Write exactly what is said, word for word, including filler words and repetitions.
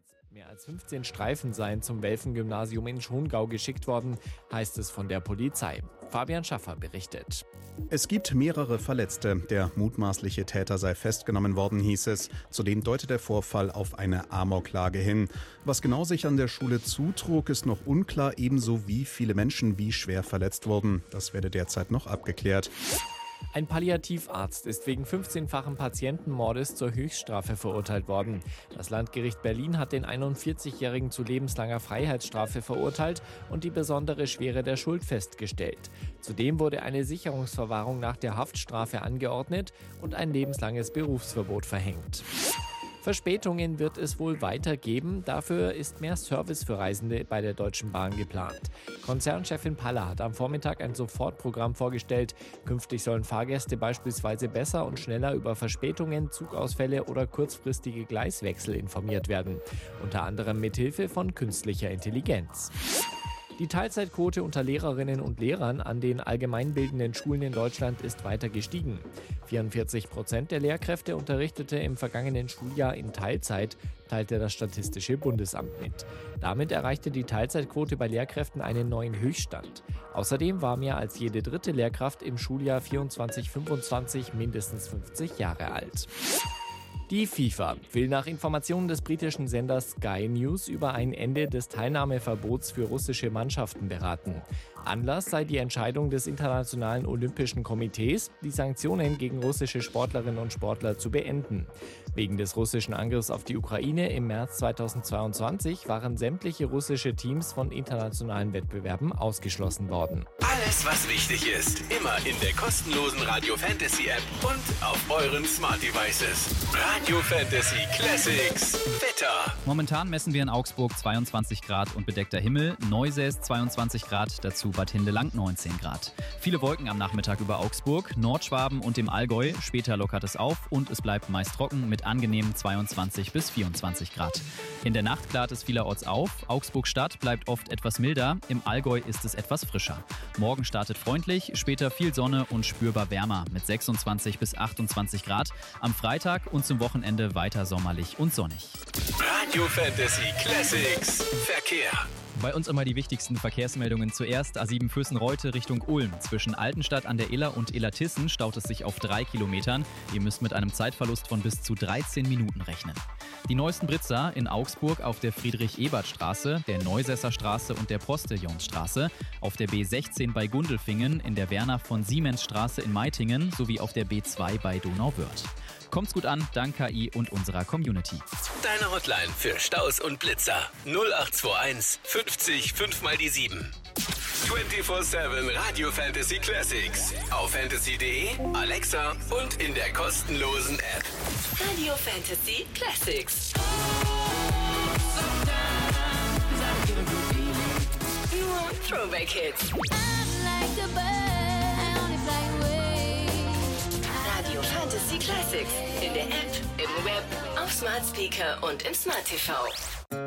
Mehr als fünfzehn Streifen seien zum Welfen-Gymnasium in Schongau geschickt worden, heißt es von der Polizei. Fabian Schaffer berichtet. Es gibt mehrere Verletzte. Der mutmaßliche Täter sei festgenommen worden, hieß es. Zudem deutet der Vorfall auf eine Amoklage hin. Was genau sich an der Schule zutrug, ist noch unklar, ebenso wie viele Menschen wie schwer verletzt wurden. Das werde derzeit noch abgeklärt. Ein Palliativarzt ist wegen fünfzehnfachen Patientenmordes zur Höchststrafe verurteilt worden. Das Landgericht Berlin hat den einundvierzigjährigen zu lebenslanger Freiheitsstrafe verurteilt und die besondere Schwere der Schuld festgestellt. Zudem wurde eine Sicherungsverwahrung nach der Haftstrafe angeordnet und ein lebenslanges Berufsverbot verhängt. Verspätungen wird es wohl weitergeben. Dafür ist mehr Service für Reisende bei der Deutschen Bahn geplant. Konzernchefin Paller hat am Vormittag ein Sofortprogramm vorgestellt. Künftig sollen Fahrgäste beispielsweise besser und schneller über Verspätungen, Zugausfälle oder kurzfristige Gleiswechsel informiert werden. Unter anderem mithilfe von künstlicher Intelligenz. Die Teilzeitquote unter Lehrerinnen und Lehrern an den allgemeinbildenden Schulen in Deutschland ist weiter gestiegen. vierundvierzig Prozent der Lehrkräfte unterrichtete im vergangenen Schuljahr in Teilzeit, teilte das Statistische Bundesamt mit. Damit erreichte die Teilzeitquote bei Lehrkräften einen neuen Höchststand. Außerdem war mehr als jede dritte Lehrkraft im Schuljahr vierundzwanzig fünfundzwanzig mindestens fünfzig Jahre alt. Die FIFA will nach Informationen des britischen Senders Sky News über ein Ende des Teilnahmeverbots für russische Mannschaften beraten. Anlass sei die Entscheidung des Internationalen Olympischen Komitees, die Sanktionen gegen russische Sportlerinnen und Sportler zu beenden. Wegen des russischen Angriffs auf die Ukraine im März zweitausendzweiundzwanzig waren sämtliche russische Teams von internationalen Wettbewerben ausgeschlossen worden. Alles, was wichtig ist, immer in der kostenlosen Radio Fantasy App und auf euren Smart Devices. Radio Fantasy Classics Wetter. Momentan messen wir in Augsburg zweiundzwanzig Grad und bedeckter Himmel, Neusäß zweiundzwanzig Grad, dazu Bad Hindelang neunzehn Grad. Viele Wolken am Nachmittag über Augsburg, Nordschwaben und dem Allgäu, später lockert es auf und es bleibt meist trocken mit angenehmen zweiundzwanzig bis vierundzwanzig Grad. In der Nacht klart es vielerorts auf, Augsburg-Stadt bleibt oft etwas milder, im Allgäu ist es etwas frischer. Morgen startet freundlich, später viel Sonne und spürbar wärmer mit sechsundzwanzig bis achtundzwanzig Grad. Am Freitag und zum Wochenende weiter sommerlich und sonnig. Radio Fantasy Classics Verkehr. Bei uns immer die wichtigsten Verkehrsmeldungen zuerst. A sieben Füssen-Reute Richtung Ulm. Zwischen Altenstadt an der Iller und Illertissen staut es sich auf drei Kilometern. Ihr müsst mit einem Zeitverlust von bis zu dreizehn Minuten rechnen. Die neuesten Blitzer in Augsburg auf der Friedrich-Ebert-Straße, der Neusässer Straße und der Prostillonsstraße, auf der B sechzehn bei Gundelfingen, in der Werner von Siemens Straße in Meitingen sowie auf der B zwei bei Donauwörth. Kommt's gut an, dank K I und unserer Community. Deine Hotline für Staus und Blitzer null acht zwei eins fünfzig fünf mal die sieben. vierundzwanzig sieben Radio Fantasy Classics auf fantasy punkt de, Alexa und in der kostenlosen App. Radio Fantasy Classics. Nur Throwback Hits. Radio Fantasy Classics in der App, im Web, auf Smart Speaker und im Smart T V.